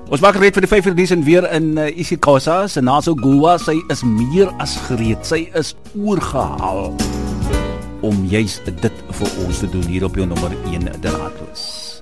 Ons maak gereed vir die 5 uur nuus en weer in isiXhosa. Senazo Gua, sy is meer as gereed. Sy is oorgehaal om juist dit vir ons te doen hier op jou nommer 1 draadloos.